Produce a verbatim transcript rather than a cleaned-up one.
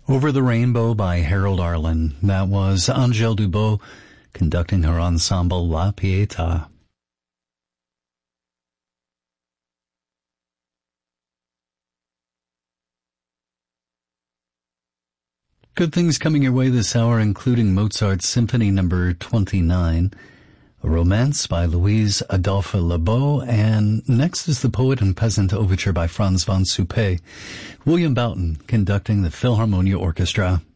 Over the Rainbow by Harold Arlen. That was Angèle Dubot conducting her ensemble La Pietà. Good things coming your way this hour, including Mozart's Symphony Number twenty-nine, a Romance by Louise Adolphe Lebeau, and next is the Poet and Peasant Overture by Franz von Suppé. William Boughton conducting the Philharmonia Orchestra.